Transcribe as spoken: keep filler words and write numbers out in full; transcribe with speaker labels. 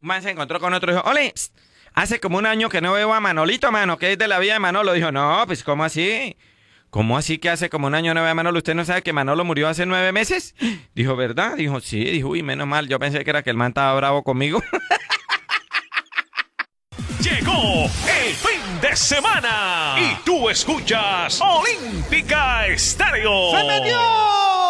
Speaker 1: man se encontró con otro y dijo, ole, psst, hace como un año que no veo a Manolito, mano, ¿qué es de la vida de Manolo? Dijo, no, pues, ¿cómo así? ¿Cómo así que hace como un año no veo a Manolo? ¿Usted no sabe que Manolo murió hace nueve meses? Dijo, ¿verdad? Dijo, sí, dijo, uy, menos mal, yo pensé que era que el man estaba bravo conmigo.
Speaker 2: Llegó el fin de semana y tú escuchas Olímpica Estéreo.
Speaker 3: ¡Se metió!